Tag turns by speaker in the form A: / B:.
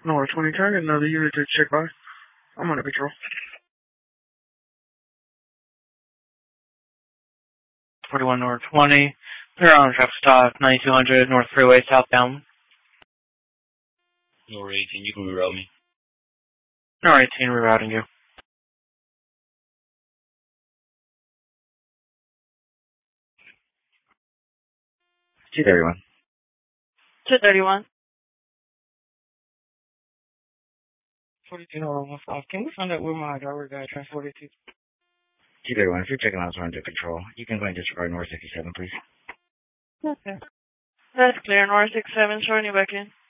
A: North 20, target, another unit to check by. I'm under patrol.
B: 41 North 20. They're on traffic stop, 9200 North Freeway, southbound.
C: North 18, you can reroute me.
B: North 18, rerouting you.
D: 231.
E: 231.
A: 42 North 15. Can we find out where my driver got transported to?
D: 231, if you're checking out under control, you can go and disregard North 67, please.
E: Okay. That's clear. North 67, showing you back in.